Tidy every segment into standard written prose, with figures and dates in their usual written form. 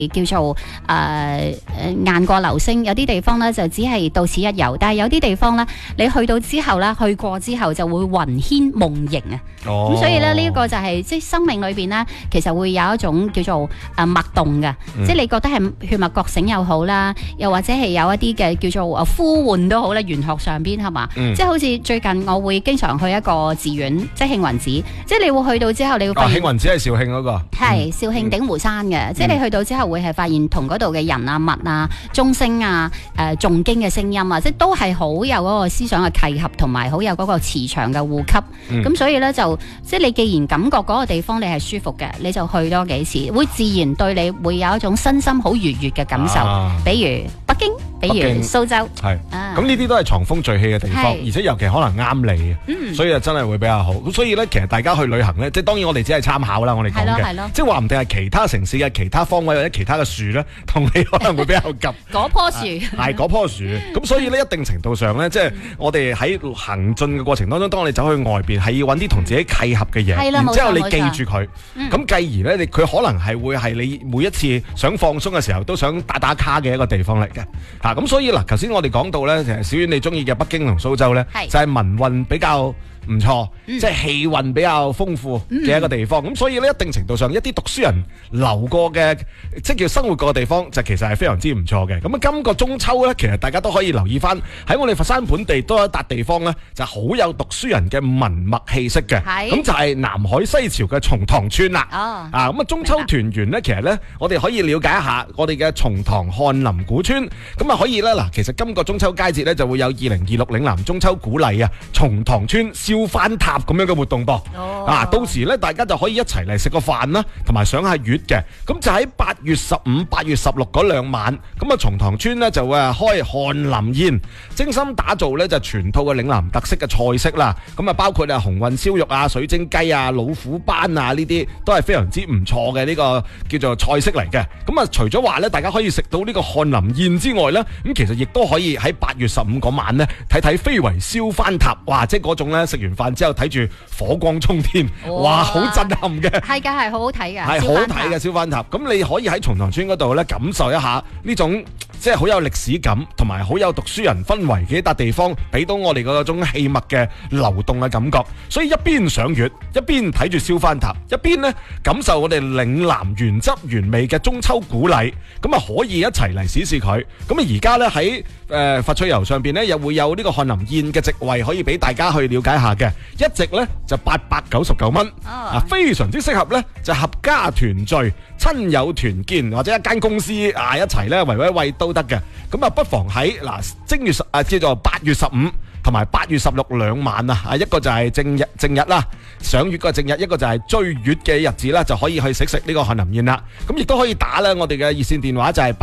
叫做雁過留聲，有啲地方咧就只係到此一遊，但係有啲地方咧，你去到之後咧，去過之後就會魂牽夢縈啊！咁所以咧呢一個就係即係生命裏邊咧，其實會有一種叫做脈動嘅，即係你覺得係血脈覺醒又好啦，又或者係有一啲嘅叫做呼喚都好啦，玄學上邊係嘛？即係好似最近我會經常去一個寺院，即係慶雲寺，即係你會去到之後，你會發現慶雲寺係肇慶嗰個， 係肇慶鼎湖山嘅，即係你去到之後會係發現同嗰度嘅人啊、物啊、鐘聲啊、誦經嘅聲音啊，即係都係好有嗰個思想嘅契合，同埋好有嗰個磁場嘅互吸。咁所以咧就即係你既然感覺嗰個地方你係舒服嘅，你就去多幾次，會自然對你會有一種身心好愉悅嘅感受。比如北京，比如蘇州， 係咁呢啲都係藏風聚氣嘅地方，而且尤其可能啱你，所以真係會比較好。咁所以咧，其實大家去旅行咧，即係當然我哋只係參考啦，我哋講嘅，即係話唔定係其他城市嘅其他方位或者其他嘅樹咧，同你可能會比較夾。 嗰棵樹係嗰棵樹，咁所以呢，一定程度上咧，即係我哋喺行進嘅過程當中，當你走去外邊，係要揾啲同自己契合嘅嘢，然之後你記住佢，咁繼而咧，佢可能係會係你每一次想放鬆嘅時候都想打打卡嘅一個地方嚟嘅。咁所以嗱，頭先我哋講到咧，其實小婉你中意嘅北京同蘇州咧，就係民運比較唔錯，即係氣運比較豐富嘅一個地方。咁所以呢，一定程度上一啲讀書人留過嘅，即係叫生活過嘅地方，就其實係非常之唔錯嘅。咁啊，今個中秋呢，其實大家都可以留意翻喺我哋佛山本地都有一笪地方呢，就好有讀書人嘅文脈氣息嘅。咁就係南海西樵嘅松塘村啦。咁啊，中秋團圓呢，其實呢，我哋可以了解一下我哋嘅松塘翰林古村。咁啊，可以呢，嗱，其實今個中秋佳節呢，就會有2026嶺南中秋鼓勵啊，松塘村燒翻塔咁樣嘅活動噃，到時咧大家就可以一齊嚟食個飯啦，同埋賞下月嘅。咁就喺8月15、8月16嗰2晚，咁啊松塘村呢就會開翰林宴，精心打造呢就全套嘅嶺南特色嘅菜式啦。咁啊包括紅運燒肉啊、水晶雞啊、老虎斑啊，呢啲都係非常之唔錯嘅呢個叫做菜式嚟嘅。咁啊除咗話咧大家可以食到呢個翰林宴之外呢，咁其實亦都可以喺8月15嗰晚呢睇睇非遺燒翻塔，哇！即係嗰種呢食完飯之後睇住火光衝天，哇，好震撼嘅， 係㗎，係好好睇㗎， 係好好睇嘅燒翻塔。咁你可以喺松塘村嗰度咧感受一下呢種即係好有歷史感同埋好有讀書人氛圍嘅一笪地方，俾到我哋嗰種氣脈嘅流動嘅感覺。所以一邊賞月，一邊睇住燒翻塔，一邊呢感受我哋嶺南原汁原味嘅中秋鼓禮，咁啊可以一齊嚟試試佢。咁啊而家呢喺佛趣遊上邊呢又會有呢個翰林宴嘅席位可以俾大家去了解下嘅，一席呢就899蚊，非常之適合呢就合家團聚、親友團建或者一間公司一齊呢圍圍都得嘅。咁啊不妨喺正月叫做8月15同埋8月16 2晚啊，一個就係正日啦，賞月個正日，一個就係追月嘅日子啦，就可以去食呢個翰林宴啦。咁亦都可以打咧我哋嘅熱線電話就係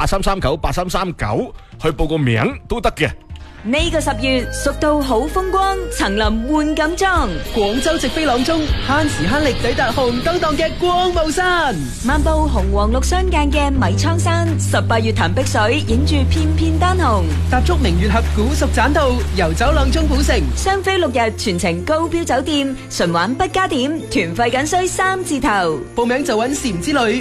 83398339去報個名都得嘅。 呢個10月，蜀道好風光，層林換錦裝。 廣州直飛朗中，慳時慳力抵達紅燈檔嘅光霧山。 漫步紅黃綠相間嘅米倉山，18月潭碧水，影住片片丹紅。 踏足明月峽古蜀棧道，遊走朗中古城。 雙飛6日，全程高標酒店，純玩不加點，團費僅需3字頭。 報名就揾禪之旅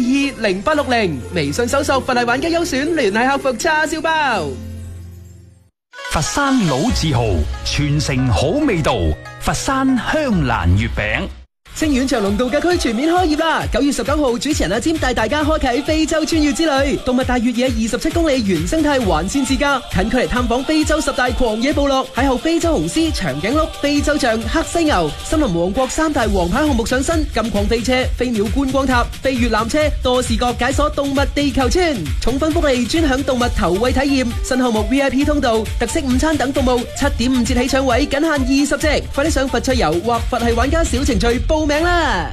86220860，微信搜索佛系玩家優選，聯繫客服叉燒包。 佛山老字號，傳承好味道。佛山香蘭月餅。 清遠長隆度假區全面開業啦！9月19號，主持人阿占帶大家開啟非洲穿越之旅，動物大越野27公里原生態環線自駕，近距離探訪非洲10大狂野部落，邂逅非洲雄獅、長頸鹿、非洲象、黑犀牛，森林王國3大王牌項目上身，金礦飛車、飛鳥觀光塔、飛越纜車，多視覺解鎖動物地球村，重分福利專享動物投餵體驗，新項目 VIP 通道、特色午餐等服務，7.5折起搶位，僅限20席，快啲上佛趣遊或佛系玩家小程序報名啦！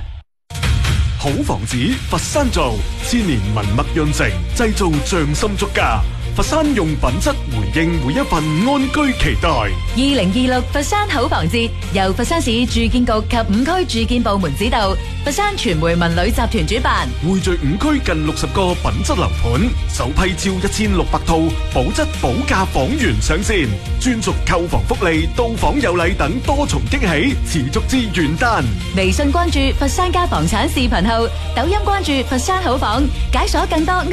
好房子佛山造，千年文物潤成，製造匠心足家。 佛山用品質回應每一份安居期待。 2026佛山好房節由佛山市住建局及5區住建部門指導，佛山傳媒文旅集團主辦， 匯聚5區近60個品質樓盤，首批超1600套保質保價房源上線，專屬購房福利、到訪有禮等多重驚喜，持續至元旦。 微信關注佛山家房產視頻號，抖音關注佛山好房，解鎖更多